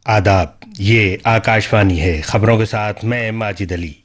आदाब, ये आकाशवाणी है। खबरों के साथ मैं माजिद अली।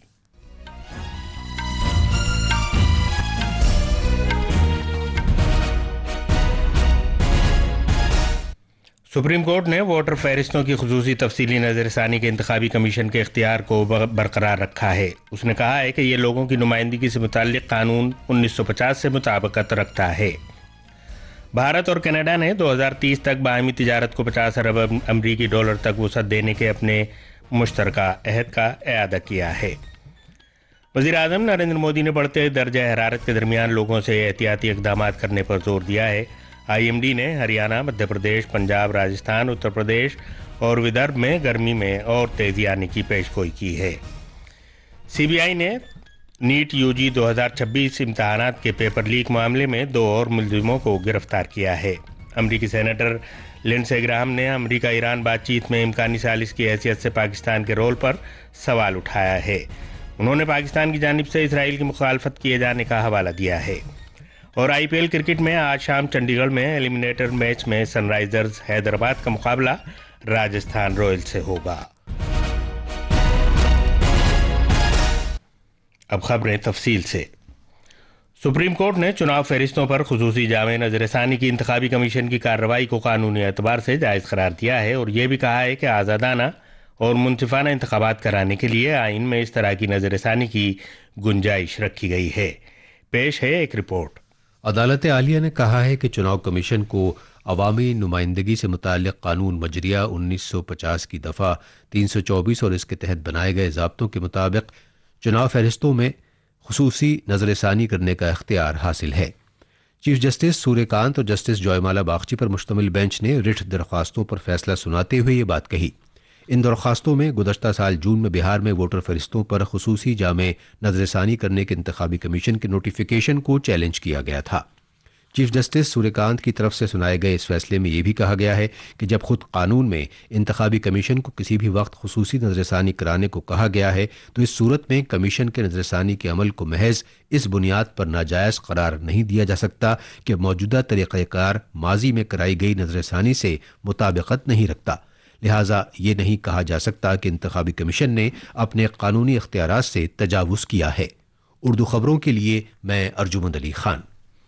सुप्रीम कोर्ट ने वोटर फहरिस्तों की खुसूसी तफसीली नज़रसानी के इंतखाबी कमीशन के इख्तियार को बरकरार रखा है। उसने कहा है कि ये लोगों की नुमाइंदगी से मुताल्लिक कानून 1950 से मुताबिकत रखता है। भारत और कनाडा ने 2030 तक बाहमी तिजारत को 50 अरब अमरीकी डॉलर तक वसअत देने के अपने मुश्तरका अहद का इआदा किया है। वज़ीर आज़म नरेंद्र मोदी ने बढ़ते दर्जा हरारत के दरमियान लोगों से एहतियाती इक़दामात करने पर जोर दिया है। IMD ने हरियाणा, मध्य प्रदेश, पंजाब, राजस्थान, उत्तर प्रदेश और विदर्भ में गर्मी में और तेज़ी आने की पेशगोई की है। CBI ने नीट UG 2026 इम्तहानात के पेपर लीक मामले में 2 और मुलजिमों को गिरफ्तार किया है। अमरीकी सेनेटर लिंडसे ग्राहम ने अमरीका ईरान बातचीत में इम्कानी सालिस की हैसियत से पाकिस्तान के रोल पर सवाल उठाया है। उन्होंने पाकिस्तान की जानिब से इसराइल की मुखालफत किए जाने का हवाला दिया है। और IPL क्रिकेट में आज शाम चंडीगढ़ में एलिमिनेटर मैच में सनराइजर्स हैदराबाद का मुकाबला राजस्थान रॉयल्स से होगा। अब खबरें तफसील से। सुप्रीम कोर्ट ने चुनाव फहरिस्तों पर खुसूसी जामे नज़रसानी की इंतखाबी कमीशन की कार्रवाई को कानूनी एतबार से जायज़ करार दिया है और यह भी कहा है कि आज़ादाना और मुनसिफाना इंतखाबात कराने के लिए आइन में इस तरह की नज़रसानी की गुंजाइश रखी गई है। पेश है एक रिपोर्ट। अदालत आलिया ने कहा है कि चुनाव कमीशन को अवामी नुमाइंदगी से मुताल्लिक़ कानून मजरिया 1950 की दफ़ा 324 और इसके तहत बनाए गए ज़ाब्तों के मुताबिक चुनाव फहरिस्तों में खुसूसी नज़रसानी करने का इख्तियार हासिल है। चीफ जस्टिस सूर्यकांत और जस्टिस जॉयमाला बागची पर मुश्तमिल बेंच ने रिट दरख्वास्तों पर फैसला सुनाते हुए ये बात कही। इन दरख्वास्तों में गुज़श्ता साल जून में बिहार में वोटर फहरिस्तों पर खुसूसी जामे नज़रसानी करने के इंतखाबी कमीशन के नोटिफिकेशन को चैलेंज किया गया था। चीफ जस्टिस सूर्यकांत की तरफ से सुनाए गए इस फैसले में यह भी कहा गया है कि जब खुद कानून में इंतखाबी कमीशन को किसी भी वक्त खुसूसी नज़रसानी कराने को कहा गया है तो इस सूरत में कमीशन के नज़रसानी के अमल को महज इस बुनियाद पर नाजायज़ करार नहीं दिया जा सकता कि मौजूदा तरीक़ाकार माजी में कराई गई नज़रसानी से मुताबिकत नहीं रखता। लिहाजा ये नहीं कहा जा सकता कि इंतखाबी कमीशन ने अपने कानूनी इख्तियारात से तजावुज़ किया है। उर्दू खबरों के लिए मैं अर्जुमंद अली खान।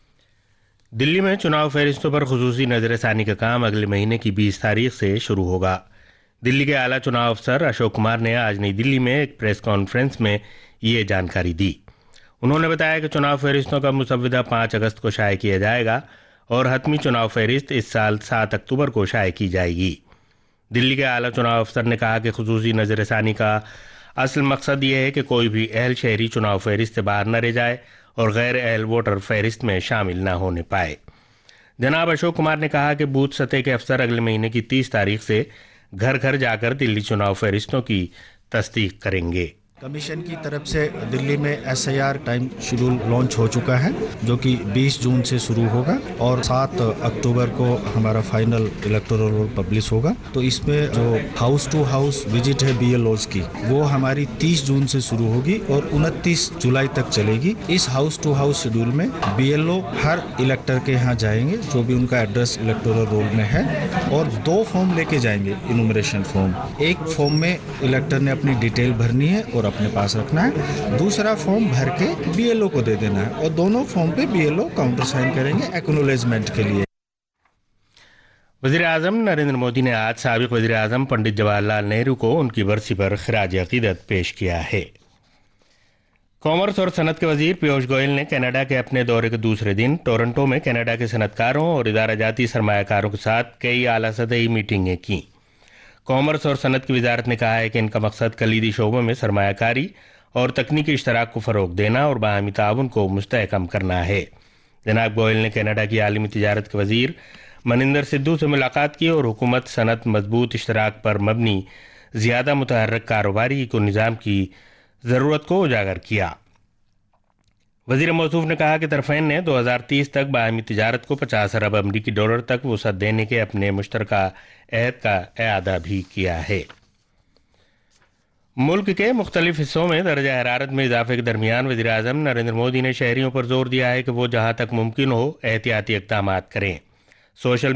दिल्ली में चुनाव फहरिस्तों पर खुसूसी नज़रसानी का काम अगले महीने की 20 तारीख से शुरू होगा। दिल्ली के आला चुनाव अफसर अशोक कुमार ने आज नई दिल्ली में एक प्रेस कॉन्फ्रेंस में ये जानकारी दी। उन्होंने बताया कि चुनाव फहरिस्तों का मुसव्विदा 5 अगस्त को शाये किया जाएगा और हतमी चुनाव फहरिस्त इस साल 7 अक्टूबर को शाये की जाएगी। दिल्ली के आला चुनाव अफसर ने कहा कि खुसूसी नज़रसानी का असल मकसद ये है कि कोई भी अहल शहरी चुनाव फहरिस्त से बाहर न रह जाए और गैर अहल वोटर फहरिस्त में शामिल न होने पाए। जनाब अशोक कुमार ने कहा कि बूथ सतह के अफसर अगले महीने की 30 तारीख से घर घर जाकर दिल्ली चुनाव फहरिस्तों की तस्दीक करेंगे। कमीशन की तरफ से दिल्ली में SIR टाइम शेड्यूल लॉन्च हो चुका है जो कि 20 जून से शुरू होगा और 7 अक्टूबर को हमारा फाइनल इलेक्टोरल रोल पब्लिश होगा। तो इसमें जो हाउस टू हाउस विजिट है BLOs की वो हमारी 30 जून से शुरू होगी और 29 जुलाई तक चलेगी। इस हाउस टू हाउस शेड्यूल में BLO हर इलेक्टर के यहाँ जाएंगे जो भी उनका एड्रेस इलेक्टोरल रोल में है और 2 फॉर्म लेके जाएंगे इनुमरेशन फॉर्म। एक फॉर्म में इलेक्टर ने अपनी डिटेल भरनी है और अपने पास रखना है, दूसरा फॉर्म भर के BLO को दे देना है और दोनों फॉर्म पे BLO काउंटर साइन करेंगे एक्नॉलेजमेंट के लिए। वज़ीर आज़म नरेंद्र मोदी ने आज साबिक़ वज़ीर आज़म पंडित जवाहरलाल नेहरू को उनकी बरसी पर खिराज अक़ीदत पेश किया है। कॉमर्स और सनत के वज़ीर पीयूष गोयल ने कनाडा के अपने दौरे के दूसरे दिन टोरंटो में कनाडा के सनतकारों और इदारा जाती सरमायाकारों के साथ कई आला सतही मीटिंगें की। कॉमर्स और सनत की वजारत ने कहा है कि इनका मकसद कलीदी शोबों में सरमायाकारी और तकनीकी इश्तराक को फ़रोग़ देना और बाहमी ताउन को मुस्तहकम करना है। जनाब गोयल ने कनाडा की आलमी तिजारत के वज़ीर मनिंदर सिद्धू से मुलाकात की और हुकूमत सनत मजबूत इश्तराक पर मबनी ज़्यादा मुतहर्रिक कारोबारी को निज़ाम की ज़रूरत को उजागर किया। वज़ीर मौसूफ ने कहा कि तरफ़ैन ने 2030 तक बाहमी तिजारत को 50 अरब अमरीकी डॉलर तक वसअत देने के अपने मुश्तरका अहद का इआदा भी किया है। मुल्क के मुख्तलिफ हिस्सों में दर्जा हरारत में इजाफे के दरमियान वज़ीर आज़म नरेंद्र मोदी ने शहरियों पर जोर दिया है कि वो जहाँ तक मुमकिन हो एहतियाती इक़दामात करें। सोशल